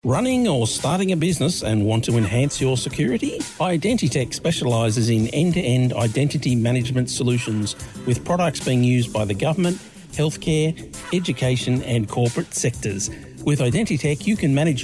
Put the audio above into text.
Running or starting a business and want to enhance your security? Identitech specialises in end-to-end identity management solutions with products being used by the government, healthcare, education and corporate sectors. With Identitech, you can manage